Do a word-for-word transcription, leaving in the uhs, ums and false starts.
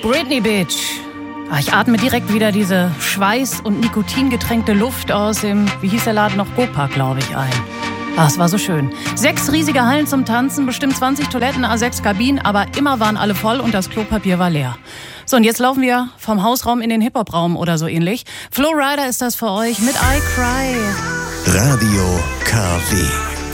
Britney Bitch. Ah, ich atme direkt wieder diese Schweiß- und Nikotingetränkte Luft aus dem, wie hieß der Laden noch, Go-Park, glaube ich, ein. Ah, es war so schön. Sechs riesige Hallen zum Tanzen, bestimmt zwanzig Toiletten, A sechs Kabinen, aber immer waren alle voll und das Klopapier war leer. So, und jetzt laufen wir vom Hausraum in den Hip-Hop-Raum oder so ähnlich. Flo Rida ist das für euch mit I Cry. Radio K W.